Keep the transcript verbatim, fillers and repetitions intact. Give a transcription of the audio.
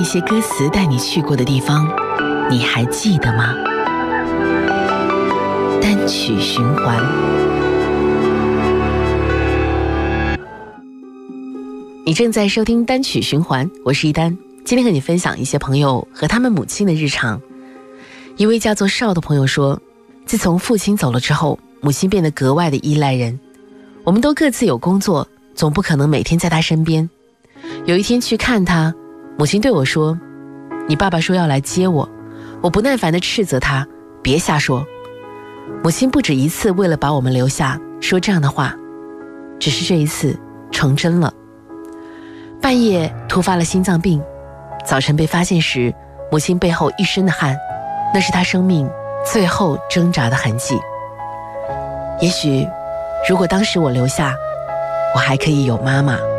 些歌词带你去过的地方，你还记得吗？单曲循环。你正在收听单曲循环，我是一丹。今天和你分享一些朋友和他们母亲的日常。一位叫做邵的朋友说，自从父亲走了之后，母亲变得格外的依赖人。我们都各自有工作，总不可能每天在他身边。有一天去看他，母亲对我说，你爸爸说要来接我。我不耐烦地斥责他，别瞎说。母亲不止一次为了把我们留下说这样的话，只是这一次成真了。半夜突发了心脏病，早晨被发现时，母亲背后一身的汗，那是她生命最后挣扎的痕迹。也许如果当时我留下，我还可以有妈妈。